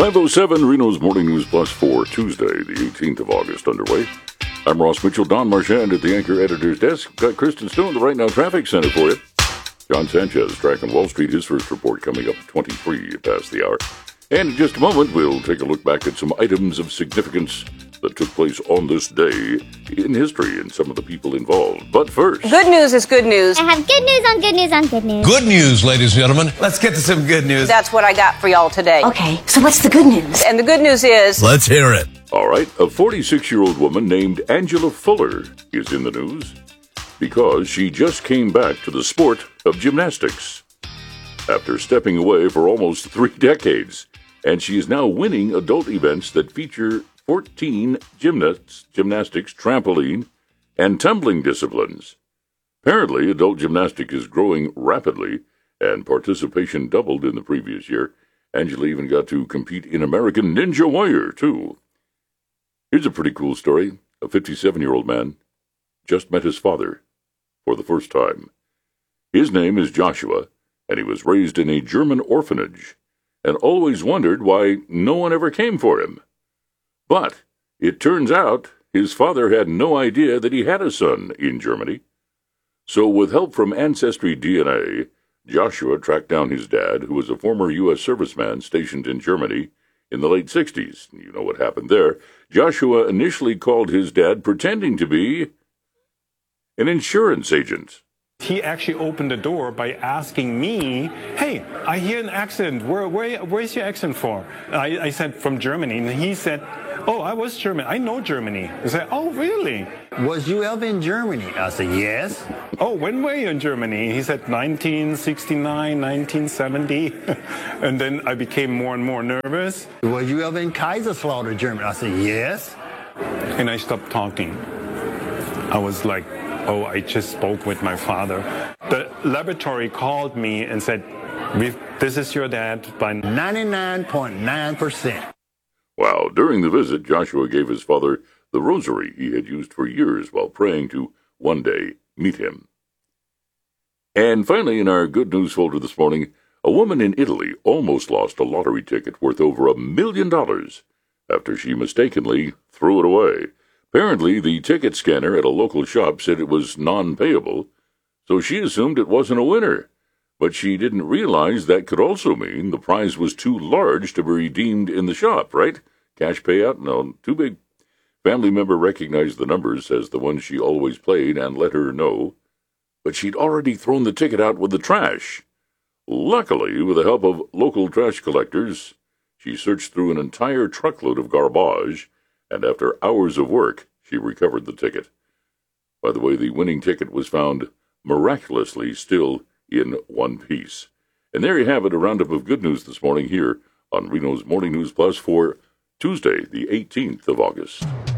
5:07, Reno's Morning News Plus for Tuesday, the 18th of August, underway. I'm Ross Mitchell, Don Marchand at the Anchor Editor's Desk. Got Kristen Stone, the Right Now Traffic Center for you. John Sanchez, tracking Wall Street, his first report coming up 23 past the hour. And in just a moment, we'll take a look back at some items of significance that took place on this day in history and some of the people involved. But first... Good news is good news. I have good news on good news on good news. Good news, ladies and gentlemen. Let's get to some good news. That's what I got for y'all today. Okay, so what's the good news? And the good news is... Let's hear it. All right, a 46-year-old woman named Angela Fuller is in the news because she just came back to the sport of gymnastics after stepping away for almost 3 decades. And she is now winning adult events that feature 14 gymnastics, trampoline, and tumbling disciplines. Apparently, adult gymnastics is growing rapidly, and participation doubled in the previous year. Angela even got to compete in American Ninja Warrior, too. Here's a pretty cool story. A 57-year-old man just met his father for the first time. His name is Joshua, and he was raised in a German orphanage, and always wondered why no one ever came for him. But it turns out his father had no idea that he had a son in Germany. So with help from Ancestry DNA, Joshua tracked down his dad, who was a former U.S. serviceman stationed in Germany in the late 60s. You know what happened there. Joshua initially called his dad pretending to be an insurance agent. He actually opened the door by asking me, hey, I hear an accent. Where's your accent for? I said, from Germany. And he said, oh, I was German. I know Germany. I said, oh, really? Was you ever in Germany? I said, yes. Oh, when were you in Germany? He said, 1969, 1970. And then I became more and more nervous. Was you ever in Kaiserslautern, Germany? I said, yes. And I stopped talking. I was like, oh, I just spoke with my father. The laboratory called me and said, this is your dad by 99.9%. Wow, during the visit, Joshua gave his father the rosary he had used for years while praying to one day meet him. And finally, in our good news folder this morning, a woman in Italy almost lost a lottery ticket worth over $1 million after she mistakenly threw it away. Apparently, the ticket scanner at a local shop said it was non-payable, so she assumed it wasn't a winner. But she didn't realize that could also mean the prize was too large to be redeemed in the shop, right? Cash payout? No, too big. Family member recognized the numbers as the ones she always played and let her know, but she'd already thrown the ticket out with the trash. Luckily, with the help of local trash collectors, she searched through an entire truckload of garbage, and after hours of work, she recovered the ticket. By the way, the winning ticket was found miraculously still in one piece. And there you have it, a roundup of good news this morning here on Reno's Morning News Plus for Tuesday, the 18th of August.